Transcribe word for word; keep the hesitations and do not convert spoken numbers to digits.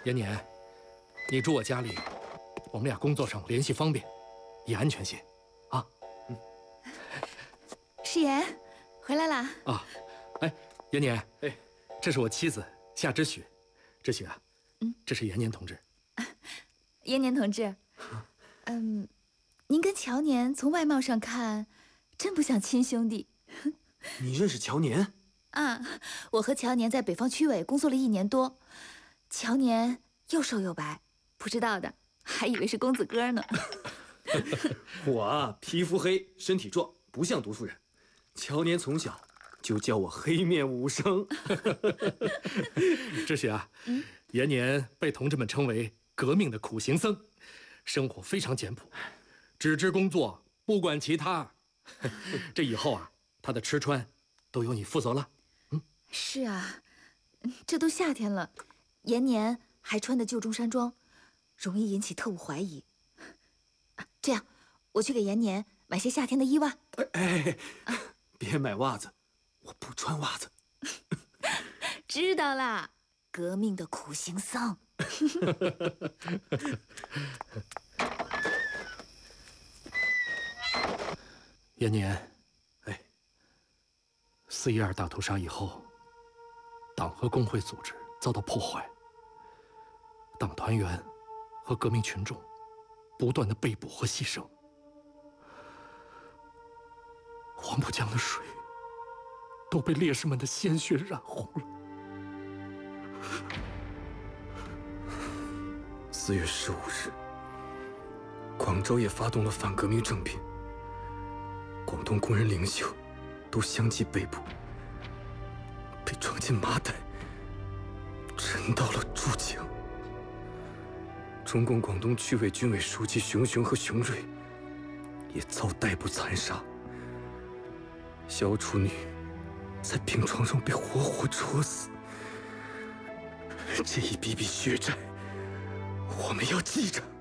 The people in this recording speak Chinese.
延年，你住我家里，我们俩工作上联系方便，也安全些，啊。嗯。 世言，回来啦。 啊，哎，延年，哎，这是我妻子夏之雪，之雪啊，嗯，这是延年同志。 啊、延年同志，嗯，您跟乔年从外貌上看，真不像亲兄弟。 你认识乔年？ 啊，我和乔年在北方区委工作了一年多，乔年又瘦又白，不知道的还以为是公子哥呢。 我啊，皮肤黑，身体壮，不像读书人。乔年从小就叫我黑面武生。 之雪啊，嗯，延年被同志们称为革命的苦行僧，生活非常简朴，只知工作，不管其他。这以后啊，他的吃穿都由你负责了。嗯， 是啊，这都夏天了，延年还穿的旧中山装，容易引起特务怀疑。啊，这样，我去给延年买些夏天的衣袜。 哎哎，啊、别买袜子，我不穿袜子。 知道啦，革命的苦行僧。 延年，哎，四一二大屠杀以后，党和工会组织遭到破坏，党团员和革命群众不断的被捕和牺牲，黄浦江的水都被烈士们的鲜血染红了。 四月十五日，广州也发动了反革命政变。广东工人领袖都相继被捕，被装进麻袋，沉到了珠江。中共广东区委军委书记熊雄和熊瑞也遭逮捕残杀。小处女在病床上被活活戳死。这一笔笔血债，我们要记着。